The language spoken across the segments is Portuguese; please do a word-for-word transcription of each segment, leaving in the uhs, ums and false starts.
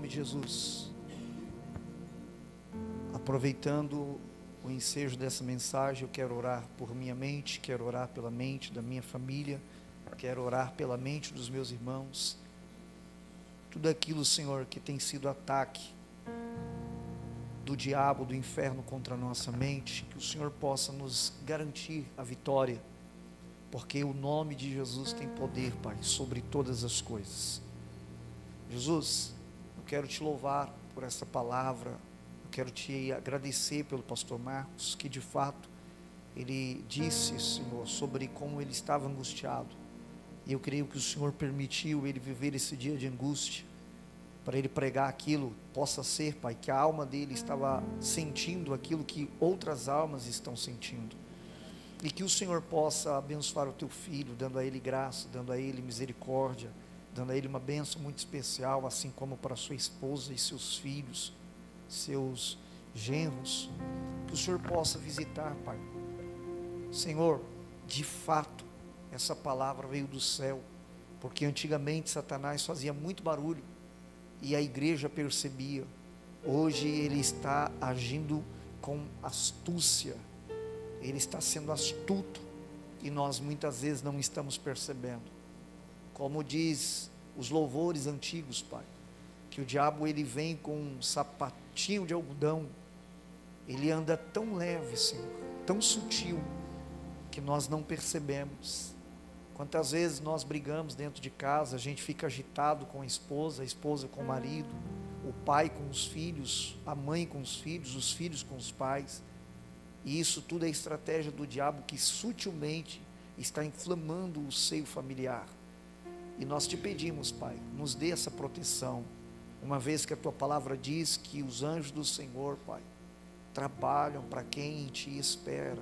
nome de Jesus. Aproveitando o ensejo dessa mensagem, eu quero orar por minha mente, quero orar pela mente da minha família, quero orar pela mente dos meus irmãos. Tudo aquilo, Senhor, que tem sido ataque do diabo, do inferno contra a nossa mente, que o Senhor possa nos garantir a vitória, porque o nome de Jesus tem poder, Pai, sobre todas as coisas. Jesus, eu quero te louvar por essa palavra, eu quero te agradecer pelo pastor Marcos, que de fato, ele disse, Senhor, sobre como ele estava angustiado, e eu creio que o Senhor permitiu ele viver esse dia de angústia, para ele pregar aquilo, possa ser, Pai, que a alma dele estava sentindo aquilo que outras almas estão sentindo, e que o Senhor possa abençoar o teu filho, dando a ele graça, dando a ele misericórdia, dando a ele uma bênção muito especial, assim como para sua esposa e seus filhos, seus genros, que o Senhor possa visitar, Pai. Senhor, de fato, essa palavra veio do céu, porque antigamente Satanás fazia muito barulho, e a igreja percebia. Hoje ele está agindo com astúcia, ele está sendo astuto, e nós muitas vezes não estamos percebendo. Como diz os louvores antigos, Pai, que o diabo ele vem com um sapatinho de algodão, ele anda tão leve, Senhor, tão sutil, que nós não percebemos. Quantas vezes nós brigamos dentro de casa, a gente fica agitado com a esposa, a esposa com o marido, o pai com os filhos, a mãe com os filhos, os filhos com os pais, e isso tudo é estratégia do diabo que sutilmente está inflamando o seio familiar. E nós te pedimos, Pai, nos dê essa proteção, uma vez que a tua palavra diz que os anjos do Senhor, Pai, trabalham para quem em ti espera,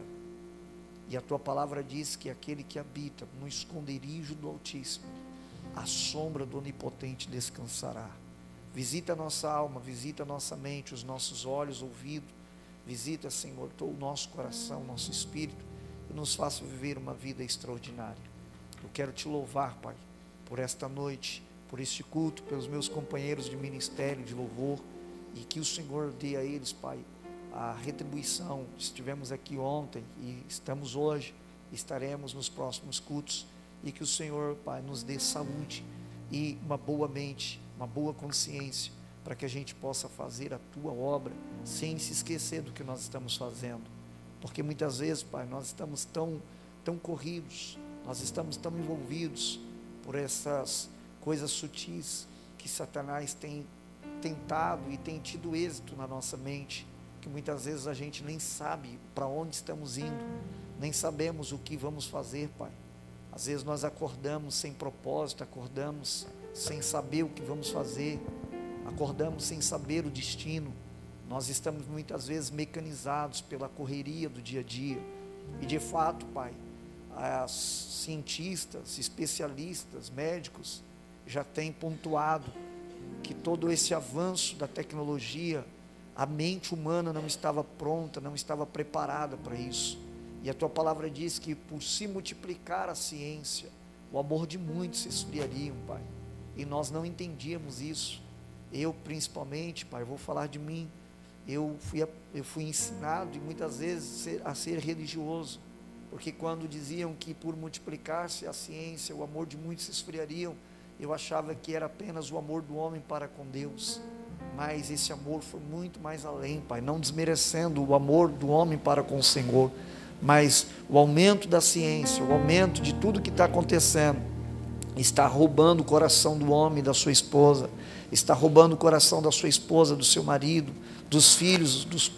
e a tua palavra diz que aquele que habita no esconderijo do Altíssimo, a sombra do Onipotente descansará. Visita a nossa alma, visita a nossa mente, os nossos olhos, ouvidos, visita, Senhor, todo o nosso coração, nosso espírito, e nos faça viver uma vida extraordinária. Eu quero te louvar, Pai, por esta noite, por este culto, pelos meus companheiros de ministério, de louvor, e que o Senhor dê a eles, Pai, a retribuição. Estivemos aqui ontem e estamos hoje, estaremos nos próximos cultos, e que o Senhor, Pai, nos dê saúde e uma boa mente, uma boa consciência, para que a gente possa fazer a tua obra, sem se esquecer do que nós estamos fazendo, porque muitas vezes, Pai, nós estamos tão, tão corridos, nós estamos tão envolvidos por essas coisas sutis que Satanás tem tentado e tem tido êxito na nossa mente, que muitas vezes a gente nem sabe para onde estamos indo, nem sabemos o que vamos fazer, Pai. Às vezes nós acordamos sem propósito, acordamos sem saber o que vamos fazer, acordamos sem saber o destino. Nós estamos muitas vezes mecanizados pela correria do dia a dia, e de fato, Pai, as cientistas, especialistas, médicos já têm pontuado que todo esse avanço da tecnologia, a mente humana não estava pronta, não estava preparada para isso, e a tua palavra diz que por se multiplicar a ciência, o amor de muitos se esfriaria, Pai, e nós não entendíamos isso. Eu principalmente, Pai, vou falar de mim, eu fui, eu fui ensinado e muitas vezes a ser religioso, porque quando diziam que por multiplicar-se a ciência, o amor de muitos se esfriariam, eu achava que era apenas o amor do homem para com Deus, mas esse amor foi muito mais além, Pai, não desmerecendo o amor do homem para com o Senhor, mas o aumento da ciência, o aumento de tudo que está acontecendo, está roubando o coração do homem, da sua esposa, está roubando o coração da sua esposa, do seu marido, dos filhos, dos pais.